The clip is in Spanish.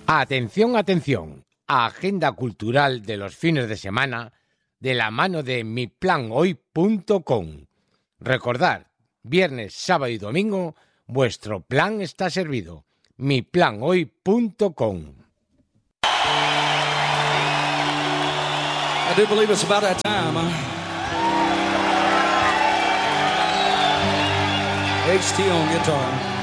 Atención, atención. Agenda cultural de los fines de semana de la mano de miplanoy.com. Recordad, viernes, sábado y domingo, vuestro plan está servido. miplanoy.com. I do believe it's about that time, huh? HT on guitar.